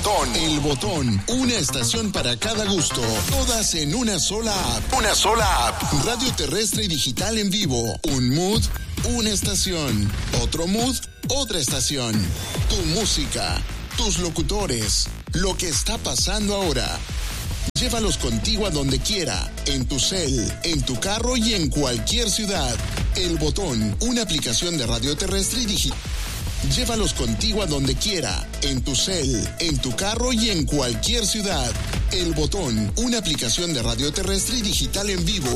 Botón. El Botón. Una estación para cada gusto. Todas en una sola app. Una sola app. Radio terrestre y digital en vivo. Un mood, una estación. Otro mood, otra estación. Tu música, tus locutores, lo que está pasando ahora. Llévalos contigo a donde quiera, en tu cel, en tu carro y en cualquier ciudad. El Botón, una aplicación de radio terrestre y digital. Llévalos contigo a donde quiera, en tu cel, en tu carro y en cualquier ciudad. El Botón, una aplicación de radio terrestre y digital en vivo.